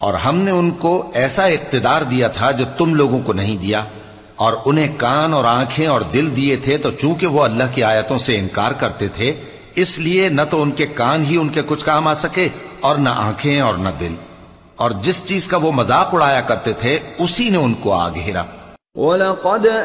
और हमने उनको ऐसा इक्तिदार दिया था जो तुम लोगों को नहीं दिया, और उन्हें कान और आंखें और दिल दिए थे, तो चूंकि वो अल्लाह की आयतों से इनकार करते थे, इसलिए न तो उनके कान ही उनके कुछ काम आ सके और न आंखें और न दिल, और जिस चीज का वो मजाक उड़ाया करते थे उसी ने उनको आ घेरा।